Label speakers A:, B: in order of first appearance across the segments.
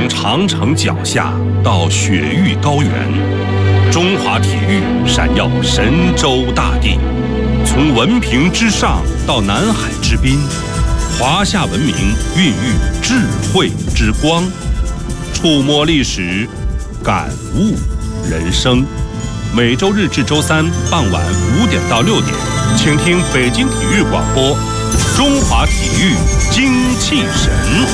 A: 从长城脚下到雪域高原，中华体育闪耀神州大地。从文凭之上到南海之滨，华夏文明孕育智慧之光。触摸历史，感悟人生。每周日至周三傍晚5点到6点，请听北京体育广播《中华体育精气神》。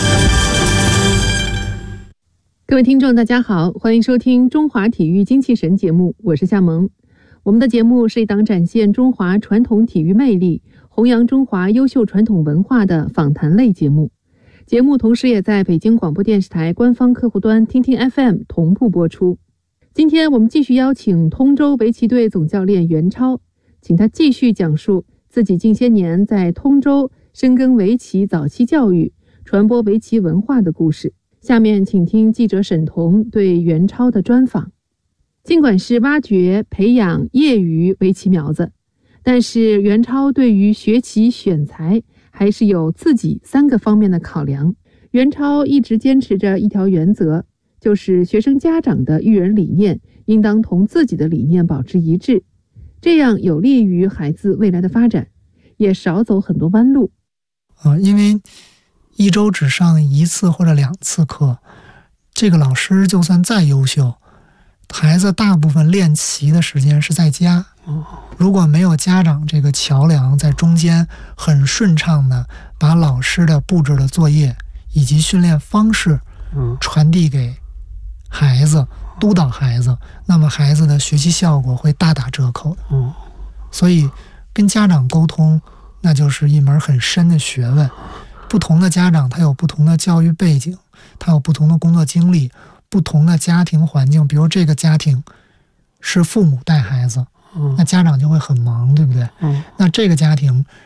B: 各位听众大家好，欢迎收听中华体育精气神节目，我是夏萌。我们的节目是一档展现中华传统体育魅力，弘扬中华优秀传统文化的访谈类节目。节目同时也在北京广播电视台官方客户端听听 FM 同步播出。今天我们继续邀请通州围棋队总教练袁超，请他继续讲述自己近些年在通州深耕围棋早期教育、传播围棋文化的故事。下面请听记者沈彤对袁超的专访。尽管是挖掘培养业余围棋苗子，但是袁超对于学棋选材还是有自己3个方面的考量。袁超一直坚持着一条原则，就是学生家长的育人理念应当同自己的理念保持一致，这样有利于孩子未来的发展，也少走很多弯路。
C: 因为一周只上1次或者2次课，这个老师就算再优秀，孩子大部分练棋的时间是在家。如果没有家长这个桥梁在中间很顺畅的把老师的布置的作业以及训练方式传递给孩子，督导孩子，那么孩子的学习效果会大打折扣的。所以跟家长沟通那就是一门很深的学问。不同的家长他有不同的教育背景，他有不同的工作经历，不同的家庭环境。比如这个家庭是父母带孩子，那家长就会很忙，对不对？那这个家庭